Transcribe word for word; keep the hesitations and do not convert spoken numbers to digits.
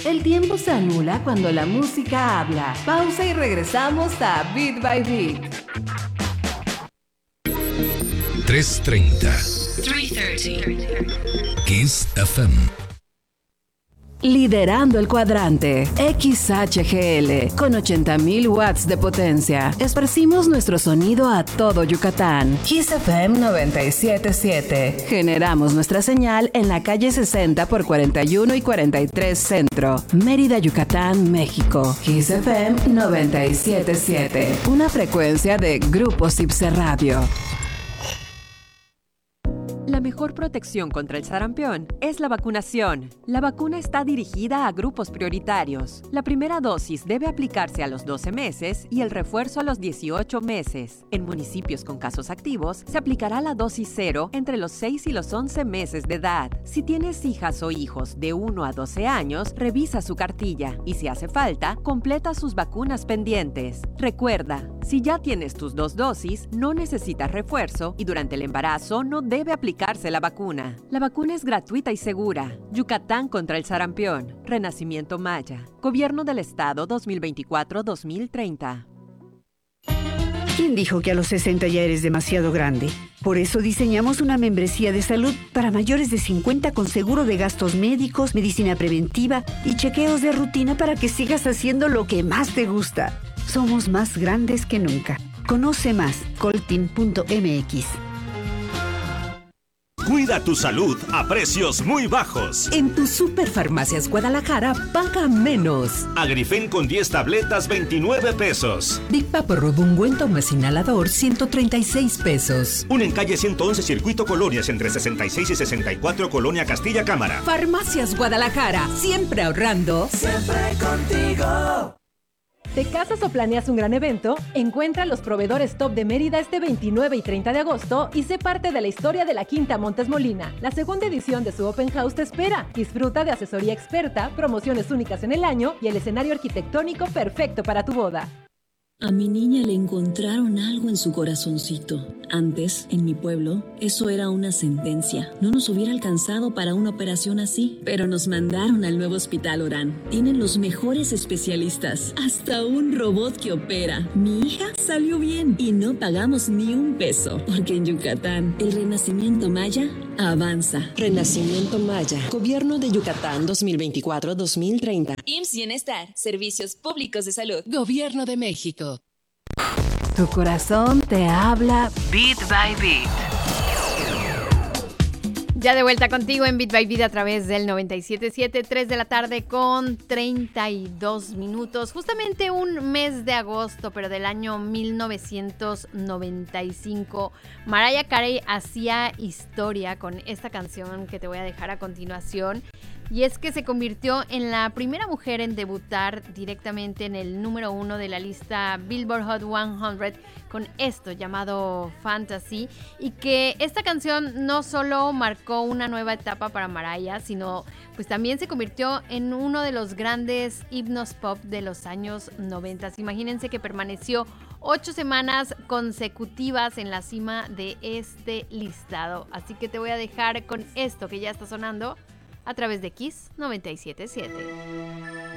El tiempo se anula cuando la música habla. Pausa y regresamos a Beat by Beat. tres treinta. tres treinta. Kiss F M. Liderando el cuadrante, X H G L, con ochenta mil watts de potencia. Esparcimos nuestro sonido a todo Yucatán. Kiss F M noventa y siete punto siete. Generamos nuestra señal en la calle sesenta por cuarenta y uno y cuarenta y tres Centro, Mérida, Yucatán, México. Kiss F M noventa y siete punto siete. Una frecuencia de Grupo Cipse Radio. La mejor protección contra el sarampión es la vacunación. La vacuna está dirigida a grupos prioritarios. La primera dosis debe aplicarse a los doce meses y el refuerzo a los dieciocho meses. En municipios con casos activos, se aplicará la dosis cero entre los seis y los once meses de edad. Si tienes hijas o hijos de uno a doce años, revisa su cartilla y si hace falta, completa sus vacunas pendientes. Recuerda, si ya tienes tus dos dosis, no necesitas refuerzo y durante el embarazo no debe aplicarse la vacuna. La vacuna es gratuita y segura. Yucatán contra el sarampión. Renacimiento Maya. Gobierno del Estado dos mil veinticuatro a dos mil treinta. ¿Quién dijo que a los sesenta ya eres demasiado grande? Por eso diseñamos una membresía de salud para mayores de cincuenta con seguro de gastos médicos, medicina preventiva y chequeos de rutina para que sigas haciendo lo que más te gusta. Somos más grandes que nunca. Conoce más, coltin punto m x. Cuida tu salud a precios muy bajos. En tu Superfarmacias Guadalajara, paga menos. Agrifen con diez tabletas, veintinueve pesos. Big Vaporub ungüento más inhalador, ciento treinta y seis pesos. Un en calle ciento once Circuito Colonias entre sesenta y seis y sesenta y cuatro Colonia Castilla Cámara. Farmacias Guadalajara, siempre ahorrando. Siempre contigo. ¿Te casas o planeas un gran evento? Encuentra los proveedores top de Mérida este veintinueve y treinta de agosto y sé parte de la historia de la Quinta Montes Molina. La segunda edición de su Open House te espera. Disfruta de asesoría experta, promociones únicas en el año y el escenario arquitectónico perfecto para tu boda. A mi niña le encontraron algo en su corazoncito. Antes, en mi pueblo, eso era una sentencia. No nos hubiera alcanzado para una operación así, pero nos mandaron al nuevo Hospital Orán. Tienen los mejores especialistas, hasta un robot que opera. Mi hija salió bien y no pagamos ni un peso, porque en Yucatán, el Renacimiento Maya avanza. Renacimiento Maya. Gobierno de Yucatán dos mil veinticuatro a dos mil treinta. I M S S Bienestar. Servicios Públicos de Salud. Gobierno de México. Tu corazón te habla Beat by Beat. Ya de vuelta contigo en Beat by Beat a través del noventa y siete punto siete, tres de la tarde con treinta y dos minutos. Justamente un mes de agosto, pero del año mil novecientos noventa y cinco, Mariah Carey hacía historia con esta canción que te voy a dejar a continuación. Y es que se convirtió en la primera mujer en debutar directamente en el número uno de la lista Billboard Hot cien con esto llamado Fantasy, y que esta canción no solo marcó una nueva etapa para Mariah, sino pues también se convirtió en uno de los grandes himnos pop de los años noventa. Imagínense que permaneció ocho semanas consecutivas en la cima de este listado. Así que te voy a dejar con esto que ya está sonando a través de Kiss noventa y siete punto siete.